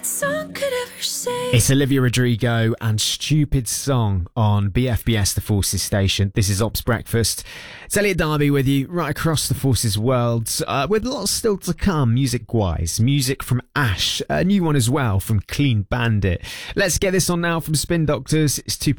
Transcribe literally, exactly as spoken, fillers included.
Song could ever say. It's Olivia Rodrigo and Stupid Song on B F B S, the Forces station. This is Ops Breakfast. It's Elliot Darby with you right across the Forces world, uh, with lots still to come music-wise. Music from Ash, a new one as well from Clean Bandit. Let's get this on now from Spin Doctors. It's two